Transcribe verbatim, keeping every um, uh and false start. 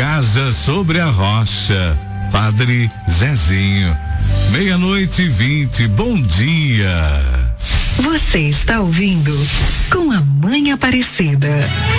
Casa sobre a Rocha, Padre Zezinho. Meia-noite e vinte, bom dia. Você está ouvindo Com a Mãe Aparecida.